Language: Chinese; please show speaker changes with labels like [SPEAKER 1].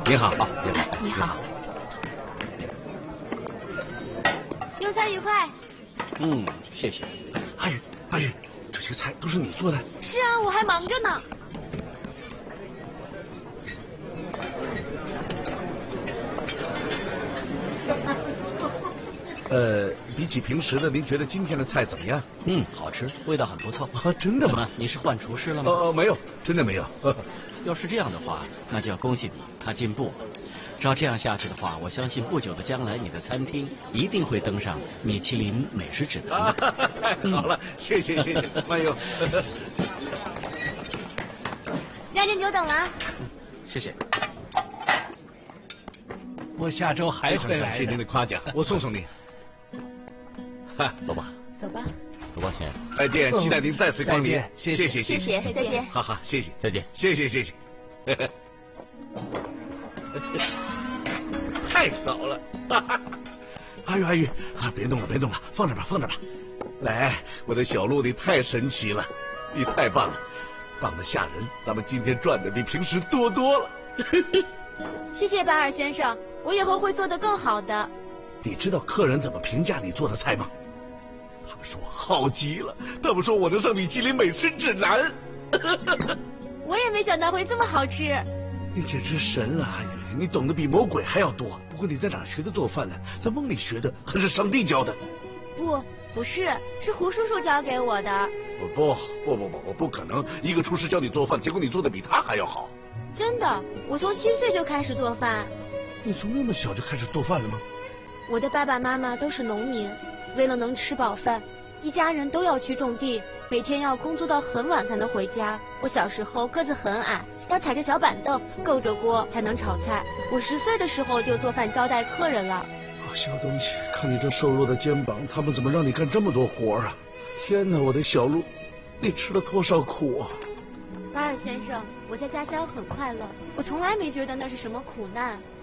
[SPEAKER 1] 你好，
[SPEAKER 2] 你好。用餐愉快。
[SPEAKER 1] 谢谢。
[SPEAKER 3] 阿玉，这些菜都是你做的？
[SPEAKER 2] 是啊，我还忙着呢。
[SPEAKER 3] 比起平时的，您觉得今天的菜怎么样？
[SPEAKER 1] 好吃，味道很不错。
[SPEAKER 3] 真的吗？
[SPEAKER 1] 你是换厨师了吗？
[SPEAKER 3] 没有，真的没有。
[SPEAKER 1] 要是这样的话，那就要恭喜你，他进步了。照这样下去的话，我相信不久的将来，你的餐厅一定会登上米其林美食指南。
[SPEAKER 3] 太好了，谢谢，慢用。
[SPEAKER 2] 2点久等了。
[SPEAKER 1] 谢谢。
[SPEAKER 4] 我下周还会来的。
[SPEAKER 3] 感谢您的夸奖，我送送您。
[SPEAKER 1] 走吧，
[SPEAKER 2] 走吧，
[SPEAKER 1] 亲爱的。
[SPEAKER 3] 再见，期待您再次光临。谢谢，
[SPEAKER 2] 再见。
[SPEAKER 3] 好，谢谢，
[SPEAKER 1] 再见，
[SPEAKER 3] 谢谢。太好了！阿玉，别动了，放那吧。来，我的小鹿，你太神奇了，你太棒了，棒得吓人。咱们今天赚的比平时多了。
[SPEAKER 2] 谢谢巴尔先生，我以后会做得更好的。
[SPEAKER 3] 你知道客人怎么评价你做的菜吗？他们说好极了，他们说我能上米其林美食指南。
[SPEAKER 2] 我也没想到会这么好吃。
[SPEAKER 3] 你简直神了，阿宇，你懂得比魔鬼还要多。不过你在哪儿学的做饭呢？在梦里学的，还是上帝教的？
[SPEAKER 2] 不是，是胡叔叔教给我的。
[SPEAKER 3] 不可能！一个厨师教你做饭，结果你做的比他还要好。
[SPEAKER 2] 真的，我从7岁就开始做饭。
[SPEAKER 3] 你从那么小就开始做饭了吗？
[SPEAKER 2] 我的爸爸妈妈都是农民，为了能吃饱饭，一家人都要去种地，每天要工作到很晚才能回家。我小时候个子很矮，要踩着小板凳，够着锅才能炒菜。我10岁的时候就做饭招待客人了。
[SPEAKER 3] 小东西，看你这瘦弱的肩膀，他们怎么让你干这么多活啊？天哪，我的小鹿，你吃了多少苦啊！
[SPEAKER 2] 巴尔先生，我在家乡很快乐，我从来没觉得那是什么苦难。